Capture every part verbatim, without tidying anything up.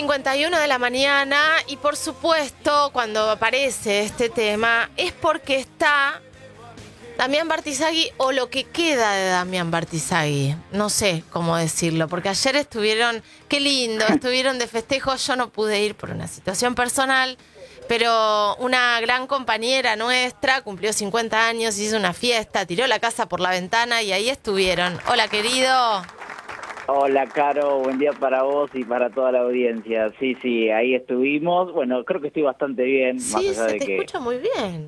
cincuenta y uno de la mañana y por supuesto cuando aparece este tema es porque está Damián Bartizagui o lo que queda de Damián Bartizagui. No sé cómo decirlo, porque ayer estuvieron, qué lindo, estuvieron de festejo. Yo no pude ir por una situación personal, pero una gran compañera nuestra cumplió cincuenta años, hizo una fiesta, tiró la casa por la ventana y ahí estuvieron. Hola, querido. Hola, Caro, buen día para vos y para toda la audiencia. Sí, sí, ahí estuvimos. Bueno, creo que estoy bastante bien. Sí, más allá se de te que... escucha muy bien.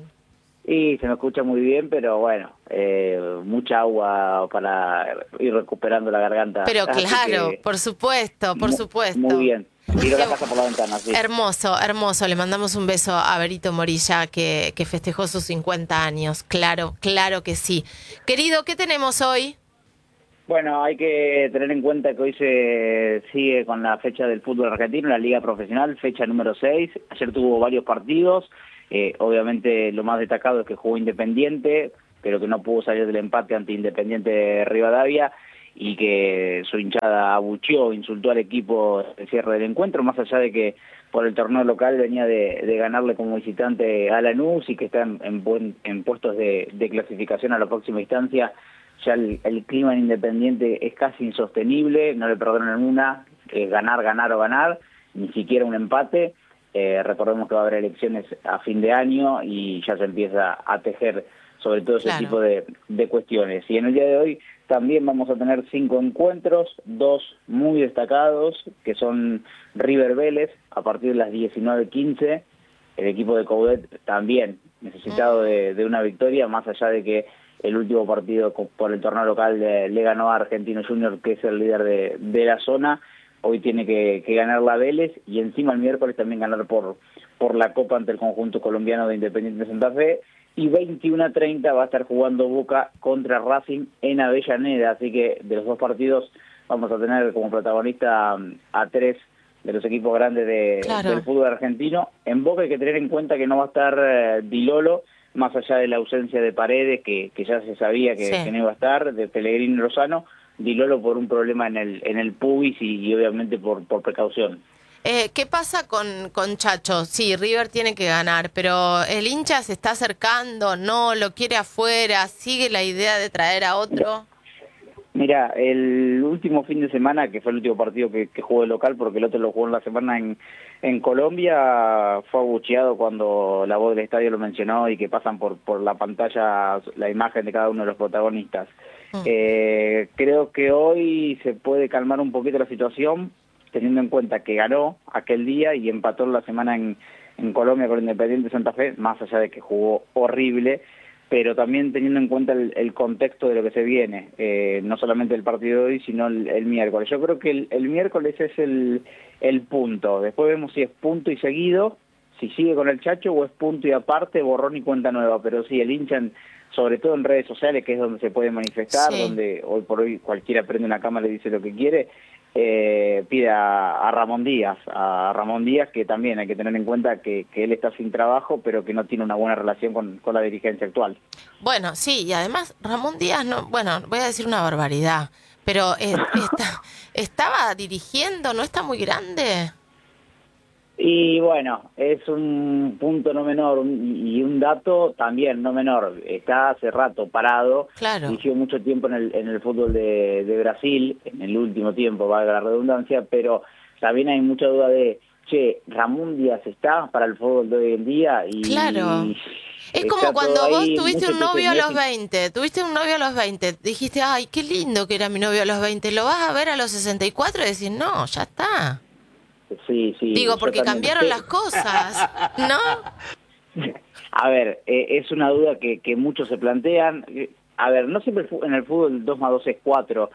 Y se me escucha muy bien, pero bueno, eh, mucha agua para ir recuperando la garganta. Pero Así claro, que, por supuesto, por mu- supuesto. Muy bien. Tiró la casa por la ventana, sí. Hermoso, hermoso. Le mandamos un beso a Berito Morilla que, que festejó sus cincuenta años. Claro, claro que sí. Querido, ¿qué tenemos hoy? Bueno, hay que tener en cuenta que hoy se sigue con la fecha del fútbol argentino, la Liga Profesional, fecha número seis. Ayer tuvo varios partidos. Eh, obviamente lo más destacado es que jugó Independiente, pero que no pudo salir del empate ante Independiente de Rivadavia y que su hinchada abucheó, insultó al equipo el cierre del encuentro, más allá de que por el torneo local venía de, de ganarle como visitante a Lanús y que está en, en, buen, en puestos de, de clasificación a la próxima instancia. Ya el, el clima en Independiente es casi insostenible, no le perdonan una, es ganar, ganar o ganar, ni siquiera un empate. Eh, recordemos que va a haber elecciones a fin de año y ya se empieza a tejer sobre todo ese Claro. tipo de, de cuestiones. Y en el día de hoy también vamos a tener cinco encuentros, dos muy destacados, que son River Vélez a partir de las diecinueve quince. El equipo de Coudet también necesitado de, de una victoria, más allá de que el último partido por el torneo local le, le ganó a Argentino Junior, que es el líder de, de la zona. Hoy tiene que, que ganar la Vélez y encima el miércoles también ganar por, por la Copa ante el conjunto colombiano de Independiente de Santa Fe. Y veintiuno a treinta va a estar jugando Boca contra Racing en Avellaneda. Así que de los dos partidos vamos a tener como protagonista a, a tres de los equipos grandes de, Claro. del fútbol argentino. En Boca hay que tener en cuenta que no va a estar eh, Di Lolo, más allá de la ausencia de Paredes, que, que ya se sabía que, Sí. que no iba a estar, de Pellegrini y Lozano. Di Lolo por un problema en el en el pubis y, y obviamente por, por precaución. Eh, ¿Qué pasa con, con Chacho? Sí, River tiene que ganar, pero el hincha se está acercando, no, lo quiere afuera, sigue la idea de traer a otro. Mira, el último fin de semana, que fue el último partido que, que jugó de local, porque el otro lo jugó en la semana en, en Colombia, fue abucheado cuando la voz del estadio lo mencionó y que pasan por, por la pantalla la imagen de cada uno de los protagonistas. Mm. Eh, creo que hoy se puede calmar un poquito la situación, teniendo en cuenta que ganó aquel día y empató la semana en, en Colombia con Independiente Santa Fe, más allá de que jugó horrible, pero también teniendo en cuenta el, el contexto de lo que se viene, eh, no solamente el partido de hoy, sino el, el miércoles. Yo creo que el, el miércoles es el, el punto, después vemos si es punto y seguido, si sigue con el Chacho o es punto y aparte, borrón y cuenta nueva, pero sí, el hincha, en, sobre todo en redes sociales, que es donde se puede manifestar, sí. Donde hoy por hoy cualquiera prende una cámara y dice lo que quiere, eh, pide a, a Ramón Díaz, a Ramón Díaz, que también hay que tener en cuenta que, que él está sin trabajo, pero que no tiene una buena relación con, con la dirigencia actual. Bueno, sí, y además Ramón Díaz, no, bueno, voy a decir una barbaridad, pero eh, está, estaba dirigiendo, ¿no está muy grande? Y bueno, es un punto no menor un, y un dato también no menor. Está hace rato parado, claro. Dirigió mucho tiempo en el, en el fútbol de, de Brasil, en el último tiempo, valga la redundancia, pero también hay mucha duda de, che, Ramón Díaz está para el fútbol de hoy en día. Y, claro. Y es como cuando vos tuviste un novio a los veinte, tuviste un novio a los veinte, dijiste, ay, qué lindo que era mi novio a los veinte, lo vas a ver a los sesenta y cuatro y decís, no, ya está. Sí, sí. Digo, porque cambiaron las cosas, ¿no? A ver, eh, es una duda que, que muchos se plantean. A ver, no siempre en el fútbol dos más dos es cuatro,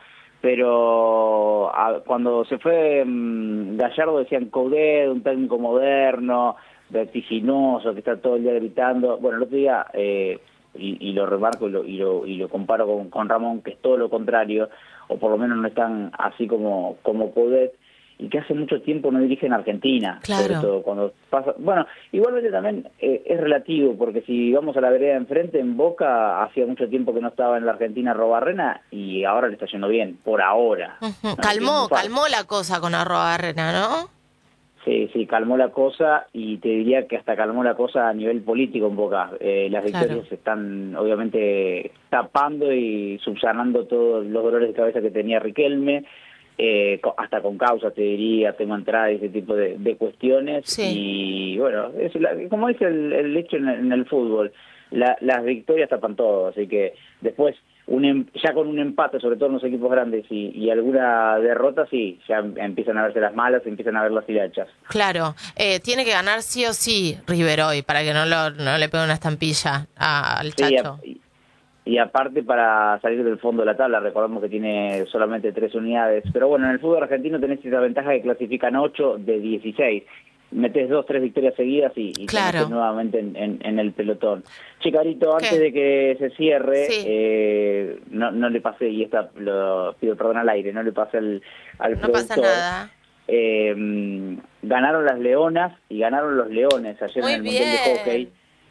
pero a, cuando se fue um, Gallardo decían Coudet, un técnico moderno, vertiginoso, que está todo el día gritando. Bueno, el otro día, eh, y, y lo remarco y lo, y lo, y lo comparo con, con Ramón, que es todo lo contrario, o por lo menos no están así como, como Coudet, y que hace mucho tiempo no dirige en Argentina, claro. Sobre todo cuando pasa... Bueno, igualmente también eh, es relativo, porque si vamos a la vereda de enfrente, en Boca, hacía mucho tiempo que no estaba en la Argentina Arrobarrena, y ahora le está yendo bien, por ahora. Uh-huh. ¿No? Calmó, calmó la cosa con Arrobarrena, ¿no? Sí, sí, calmó la cosa y te diría que hasta calmó la cosa a nivel político en Boca. Eh, las victorias Claro. se están obviamente tapando y subsanando todos los dolores de cabeza que tenía Riquelme, eh, co- hasta con causa te diría, tema entrada y ese tipo de, de cuestiones. Sí. Y bueno, es la- como dice el, el hecho en el, en el fútbol, la- las victorias tapan todo, así que después un em- ya con un empate, sobre todo en los equipos grandes, y, y alguna derrota, sí, ya em- empiezan a verse las malas, empiezan a ver las hilachas. Claro, eh, tiene que ganar sí o sí River hoy para que no, lo, no le pegue una estampilla a- al Sí, a- Chacho. y, y aparte para salir del fondo de la tabla, recordamos que tiene solamente tres unidades, pero bueno, en el fútbol argentino tenés esa ventaja que clasifican ocho de dieciséis. Metés dos, tres victorias seguidas y, y Claro. te metés nuevamente en, en, en el pelotón. Che, Carito, ¿Qué? antes de que se cierre, Sí. eh, no, no le pasé, y esta lo pido perdón al aire, no le pasé al, al No pasa productor. nada. Eh, ganaron las Leonas y ganaron los Leones ayer Muy en el Mundial de bien. Hockey.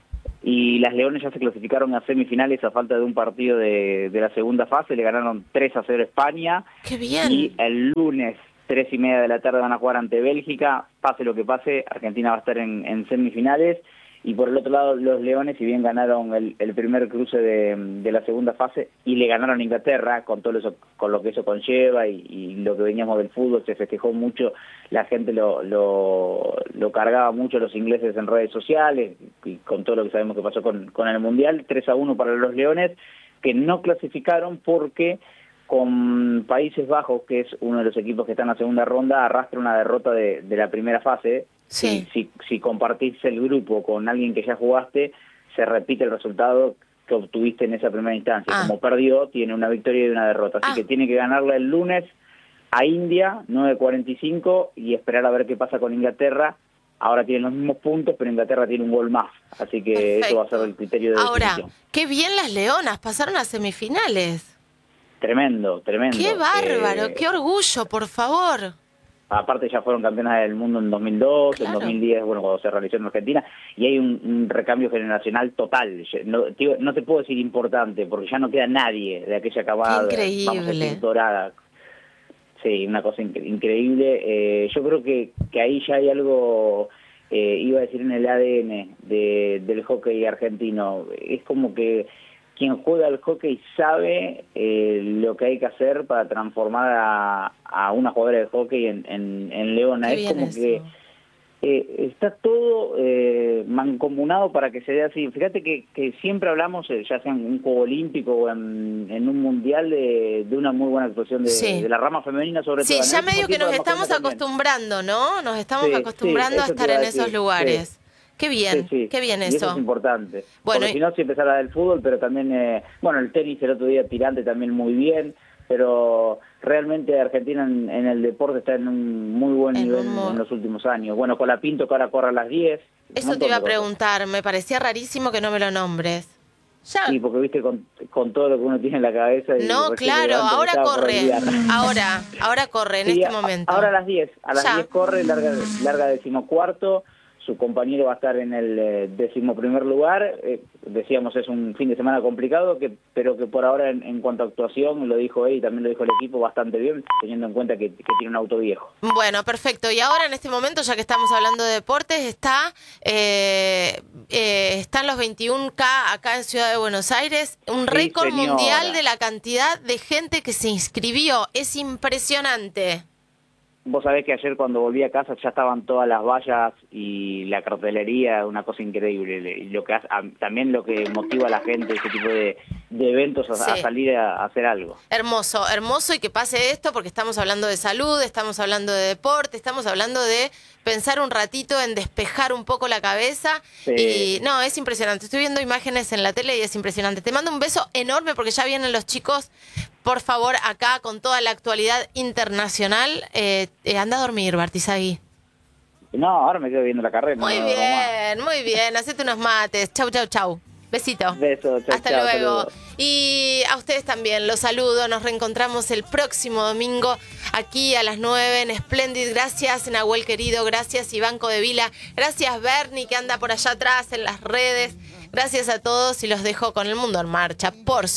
Y las Leones ya se clasificaron a semifinales a falta de un partido de, de la segunda fase. Le ganaron tres a cero a España. Qué bien. Y el lunes, tres y media de la tarde, van a jugar ante Bélgica. Pase lo que pase, Argentina va a estar en, en semifinales. Y por el otro lado, los Leones, si bien ganaron el, el primer cruce de, de la segunda fase y le ganaron a Inglaterra, con todo eso, con lo que eso conlleva y, y lo que veníamos del fútbol, se festejó mucho, la gente lo, lo, lo cargaba mucho los ingleses en redes sociales, y con todo lo que sabemos que pasó con, con el Mundial, tres a uno para los Leones, que no clasificaron porque con Países Bajos, que es uno de los equipos que está en la segunda ronda, arrastra una derrota de, de la primera fase. Sí. Si, si, si compartís el grupo con alguien que ya jugaste, se repite el resultado que obtuviste en esa primera instancia. Ah. Como perdió, tiene una victoria y una derrota. Así Ah. que tiene que ganarla el lunes a India, nueve cuarenta y cinco, y esperar a ver qué pasa con Inglaterra. Ahora tienen los mismos puntos, pero Inglaterra tiene un gol más. Así que Perfecto. eso va a ser el criterio de Ahora, definición. qué bien las Leonas, pasaron a semifinales. Tremendo, tremendo. Qué bárbaro, Eh, qué orgullo, por favor. Aparte ya fueron campeonas del mundo en dos mil dos, Claro. en dos mil diez, bueno, cuando se realizó en Argentina, y hay un, un recambio generacional total. No, tío, no te puedo decir importante, porque ya no queda nadie de aquella camada, Qué vamos a increíble. decir, dorada. Sí, una cosa inc- increíble. Eh, yo creo que, que ahí ya hay algo, eh, iba a decir, en el A D N de, del hockey argentino. Es como que quien juega al hockey sabe eh, lo que hay que hacer para transformar a, a una jugadora de hockey en, en, en leona. Qué Es bien como eso. que eh, está todo eh, mancomunado para que se dé así. Fíjate que, que siempre hablamos, eh, ya sea en un juego olímpico o en, en un mundial, de, de una muy buena actuación de, Sí. de la rama femenina, sobre Sí, todo. En ya el medio último que tiempo, nos la estamos masculina también. acostumbrando, ¿no? Nos estamos Sí, acostumbrando sí, a eso te estar iba en a esos decir, lugares. Qué bien, Sí, sí. qué bien Y eso. eso es importante. Bueno, Porque y- si no, si empezar a del fútbol, pero también, eh, bueno, el tenis el otro día tirante también muy bien, pero realmente Argentina en, en el deporte está en un muy buen En nivel un mo- en los últimos años. Bueno, con la Pinto que ahora corre a las diez. un Eso montón te iba a de cosas. preguntar, me parecía rarísimo que no me lo nombres. Ya. Sí, porque viste con, con todo lo que uno tiene en la cabeza. Y No, recién claro, levanto, me ahora estaba por corre. olvidar. Ahora, ahora corre en Sí, este a- momento. Ahora a las diez, a las Ya. diez corre, larga, larga decimocuarto, su compañero va a estar en el eh, decimoprimer lugar, eh, decíamos es un fin de semana complicado, que pero que por ahora en, en cuanto a actuación, lo dijo él y también lo dijo el equipo, bastante bien, teniendo en cuenta que, que tiene un auto viejo. Bueno, perfecto. Y ahora en este momento, ya que estamos hablando de deportes, está eh, eh, están los veintiún K acá en Ciudad de Buenos Aires, un Sí, récord señora. mundial de la cantidad de gente que se inscribió. Es impresionante. Vos sabés que ayer cuando volví a casa ya estaban todas las vallas y la cartelería, una cosa increíble. Y lo que hace- a- también lo que motiva a la gente, ese tipo de, de eventos, a, Sí. a salir a, a hacer algo. Hermoso, hermoso y que pase esto porque estamos hablando de salud, estamos hablando de deporte, estamos hablando de pensar un ratito en despejar un poco la cabeza. Sí. Y no, es impresionante. Estoy viendo imágenes en la tele y es impresionante. Te mando un beso enorme porque ya vienen los chicos. Por favor, acá con toda la actualidad internacional, eh, eh, anda a dormir, Bartizagui. No, ahora me quedo viendo la carrera. Muy no, no, no más. bien, muy bien. Hacete unos mates. Chau, chau, chau. Besito. Besos, chau, Hasta chau, luego. saludos. Y a ustedes también los saludo. Nos reencontramos el próximo domingo aquí a las nueve en Splendid. Gracias, Nahuel querido. Gracias, Ivanco de Vila. Gracias, Bernie, que anda por allá atrás en las redes. Gracias a todos y los dejo con el mundo en marcha. Por supuesto.